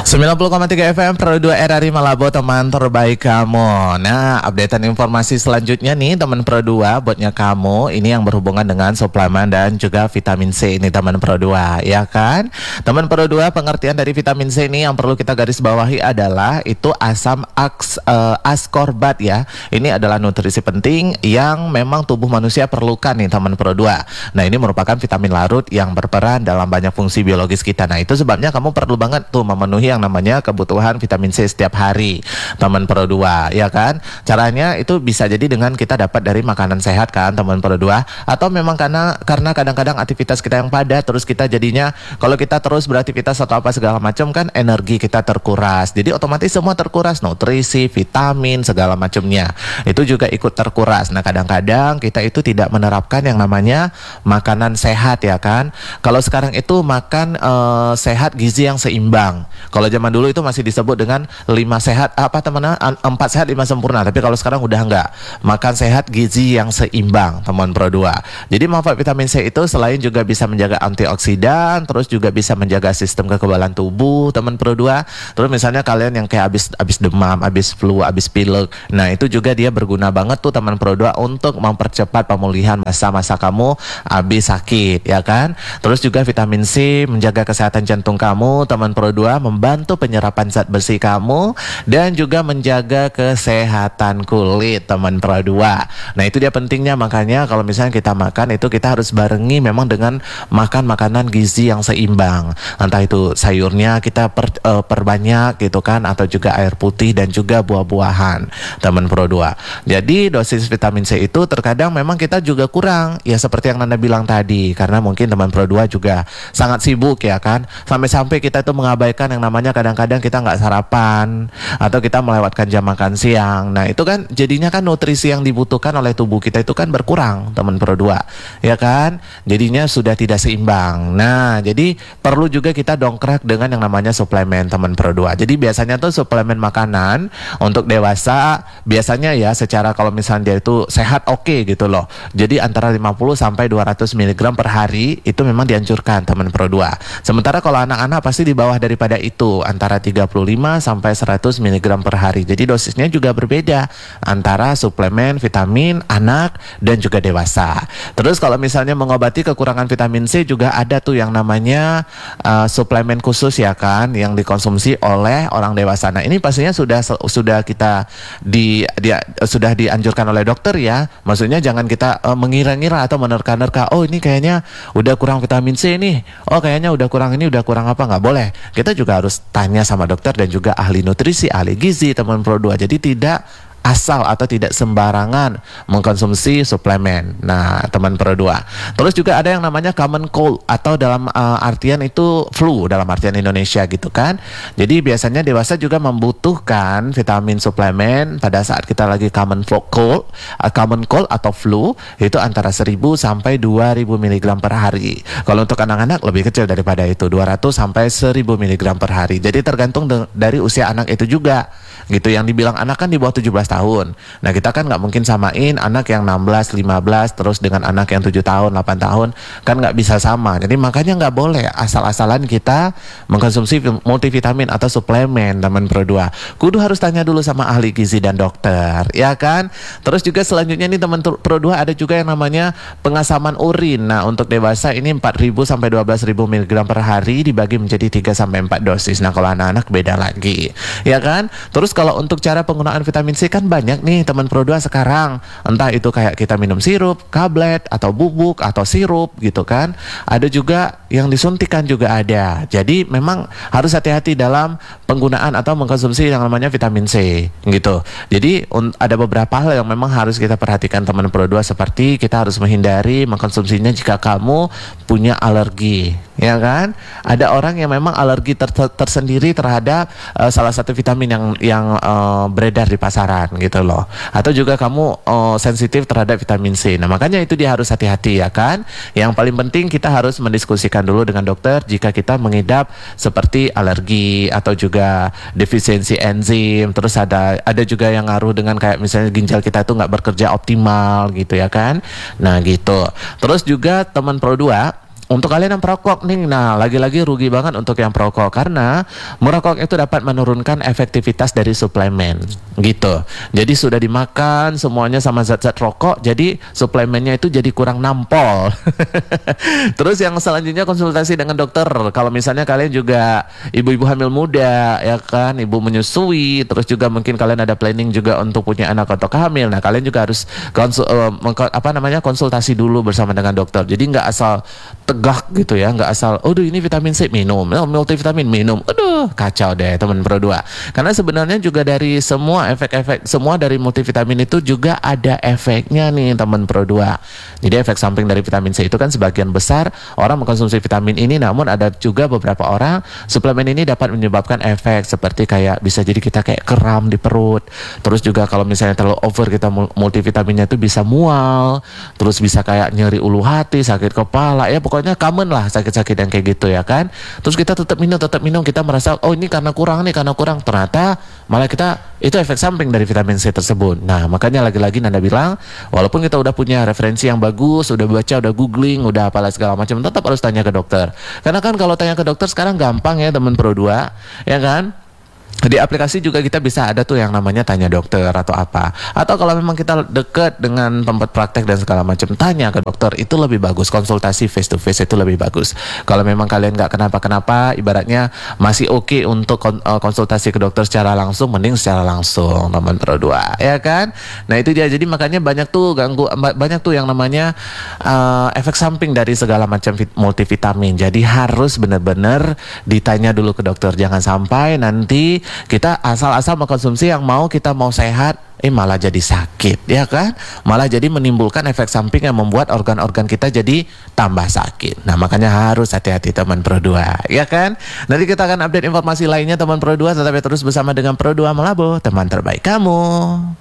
90,3 FM Pro 2 RRI Malabo, teman terbaik kamu. Nah, updatean informasi selanjutnya nih teman Pro 2 buatnya kamu. Ini yang berhubungan dengan suplemen dan juga vitamin C ini teman Pro 2, ya kan? Teman Pro 2, pengertian dari vitamin C ini yang perlu kita garis bawahi adalah itu asam ascorbat ya. Ini adalah nutrisi penting yang memang tubuh manusia perlukan nih teman Pro 2. Nah, ini merupakan vitamin larut yang berperan dalam banyak fungsi biologis kita. Nah, itu sebabnya kamu perlu banget tuh memenuhi yang namanya kebutuhan vitamin C setiap hari teman Pro 2, ya kan? Caranya itu bisa jadi dengan kita dapat dari makanan sehat kan teman Pro 2, atau memang karena kadang-kadang aktivitas kita yang padat, terus kita jadinya kalau kita terus beraktivitas atau apa segala macam kan energi kita terkuras, jadi otomatis semua terkuras, nutrisi, vitamin, segala macamnya itu juga ikut terkuras. Nah, kadang-kadang kita itu tidak menerapkan yang namanya makanan sehat, ya kan? Kalau sekarang itu makan sehat gizi yang seimbang. Kalau zaman dulu itu masih disebut dengan 5 sehat, apa teman-teman, 4 sehat 5 sempurna. Tapi kalau sekarang udah enggak, makan sehat gizi yang seimbang teman Pro 2. Jadi manfaat vitamin C itu selain juga bisa menjaga antioksidan, terus juga bisa menjaga sistem kekebalan tubuh teman Pro 2. Terus misalnya kalian yang kayak habis demam, habis flu, habis pilek, nah itu juga dia berguna banget tuh teman Pro 2 untuk mempercepat pemulihan masa-masa kamu habis sakit, ya kan? Terus juga vitamin C menjaga kesehatan jantung kamu teman Pro 2, membantu penyerapan zat besi kamu, dan juga menjaga kesehatan kulit teman Pro 2. Nah, itu dia pentingnya, makanya kalau misalnya kita makan itu kita harus barengi memang dengan makan makanan gizi yang seimbang. Entah itu sayurnya kita perbanyak gitu kan, atau juga air putih dan juga buah-buahan teman Pro 2. Jadi dosis vitamin C itu terkadang memang kita juga kurang, ya seperti yang Nanda bilang tadi, karena mungkin teman Pro 2 juga sangat sibuk, ya kan? Sampai-sampai kita itu mengabaikan yang namanya kadang-kadang kita nggak sarapan atau kita melewatkan jam makan siang. Nah, itu kan jadinya kan nutrisi yang dibutuhkan oleh tubuh kita itu kan berkurang teman Pro 2, ya kan? Jadinya sudah tidak seimbang. Nah, jadi perlu juga kita dongkrak dengan yang namanya suplemen teman Pro 2. Jadi biasanya tuh suplemen makanan untuk dewasa biasanya ya secara kalau misalnya dia itu sehat oke gitu loh. Jadi antara 50 sampai 200 mg per hari itu memang dianjurkan teman Pro 2. Sementara kalau anak-anak pasti di bawah daripada itu, antara 35 sampai 100 mg per hari. Jadi dosisnya juga berbeda antara suplemen vitamin anak dan juga dewasa. Terus kalau misalnya mengobati kekurangan vitamin C juga ada tuh yang namanya suplemen khusus, ya kan, yang dikonsumsi oleh orang dewasa. Nah, ini pastinya sudah kita sudah dianjurkan oleh dokter, ya. Maksudnya jangan kita mengira-ngira atau menerka-nerka, oh ini kayaknya udah kurang vitamin C nih, oh kayaknya udah kurang ini, udah kurang apa. Nggak boleh. Kita juga harus tanya sama dokter dan juga ahli nutrisi, ahli gizi teman Pro 2. Jadi tidak asal atau tidak sembarangan mengkonsumsi suplemen. Nah, teman Pro 2. Terus juga ada yang namanya common cold, atau dalam artian itu flu dalam artian Indonesia gitu kan. Jadi biasanya dewasa juga membutuhkan vitamin suplemen pada saat kita lagi common cold atau flu, itu antara 1000 sampai 2000 mg per hari. Kalau untuk anak-anak lebih kecil daripada itu, 200 sampai 1000 mg per hari. Jadi tergantung dari usia anak itu juga. Gitu, yang dibilang anak kan di bawah 17 tahun. Nah, kita kan nggak mungkin samain anak yang 16, 15 terus dengan anak yang 7 tahun, 8 tahun, kan nggak bisa sama. Jadi makanya nggak boleh asal-asalan kita mengkonsumsi multivitamin atau suplemen teman Pro 2. Kudu harus tanya dulu sama ahli gizi dan dokter, ya kan? Terus juga selanjutnya nih teman Pro 2 ada juga yang namanya pengasaman urin. Nah, untuk dewasa ini 4000 sampai 12000 mg per hari dibagi menjadi 3 sampai 4 dosis. Nah, kalau anak-anak beda lagi, ya kan? Terus kalau untuk cara penggunaan vitamin C kan banyak nih teman Pro 2 sekarang. Entah itu kayak kita minum sirup, tablet, atau bubuk, atau sirup gitu kan. Ada juga yang disuntikan juga ada. Jadi memang harus hati-hati dalam penggunaan atau mengkonsumsi yang namanya vitamin C gitu. Jadi ada beberapa hal yang memang harus kita perhatikan teman Pro 2, seperti kita harus menghindari mengkonsumsinya jika kamu punya alergi, ya kan? Ada orang yang memang alergi tersendiri terhadap salah satu vitamin yang beredar di pasaran gitu loh, atau juga kamu sensitif terhadap vitamin C. Nah, makanya itu dia harus hati-hati, ya kan. Yang paling penting kita harus mendiskusikan dulu dengan dokter jika kita mengidap seperti alergi atau juga defisiensi enzim. Terus ada juga yang ngaruh dengan kayak misalnya ginjal kita itu nggak bekerja optimal gitu, ya kan. Nah gitu. Terus juga teman Pro 2, untuk kalian yang perokok nih, nah lagi-lagi rugi banget untuk yang perokok karena merokok itu dapat menurunkan efektivitas dari suplemen gitu. Jadi sudah dimakan semuanya sama zat-zat rokok, jadi suplemennya itu jadi kurang nampol. Terus yang selanjutnya konsultasi dengan dokter. Kalau misalnya kalian juga ibu-ibu hamil muda, ya kan, ibu menyusui, terus juga mungkin kalian ada planning juga untuk punya anak atau hamil. Nah kalian juga harus konsultasi dulu bersama dengan dokter. Jadi nggak asal tegak gitu ya, nggak asal, aduh ini vitamin C minum, multivitamin minum, aduh kacau deh teman Pro 2. Karena sebenarnya juga dari semua efek-efek, semua dari multivitamin itu juga ada efeknya nih teman Pro 2. Jadi efek samping dari vitamin C itu kan sebagian besar orang mengkonsumsi vitamin ini, namun ada juga beberapa orang suplemen ini dapat menyebabkan efek seperti kayak bisa jadi kita kayak kram di perut. Terus juga kalau misalnya terlalu over kita multivitaminnya itu bisa mual, terus bisa kayak nyeri ulu hati, sakit kepala, ya pokoknya common lah sakit-sakit yang kayak gitu ya kan. Terus kita tetap minum, kita merasa oh ini karena kurang, ternyata malah kita itu efek samping dari vitamin C tersebut. Nah makanya lagi-lagi Nanda bilang, walaupun kita udah punya referensi yang bagus, udah baca, udah googling, udah apalah segala macam, tetap harus tanya ke dokter. Karena kan kalau tanya ke dokter sekarang gampang ya teman Pro 2, ya kan. Di aplikasi juga kita bisa ada tuh yang namanya tanya dokter atau apa. Atau kalau memang kita dekat dengan tempat praktek dan segala macam, tanya ke dokter itu lebih bagus. Konsultasi face to face itu lebih bagus. Kalau memang kalian nggak kenapa-kenapa, ibaratnya masih oke untuk konsultasi ke dokter secara langsung, mending secara langsung teman Pro 2, ya kan. Nah itu dia, jadi makanya banyak tuh yang namanya efek samping dari segala macam multivitamin. Jadi harus benar-benar ditanya dulu ke dokter. Jangan sampai nanti kita asal-asal mengkonsumsi yang kita mau sehat, malah jadi sakit, ya kan? Malah jadi menimbulkan efek samping yang membuat organ-organ kita jadi tambah sakit. Nah makanya harus hati-hati teman Pro 2, ya kan? Nanti kita akan update informasi lainnya teman Pro 2, tetap terus bersama dengan Pro 2 Malabo, teman terbaik kamu.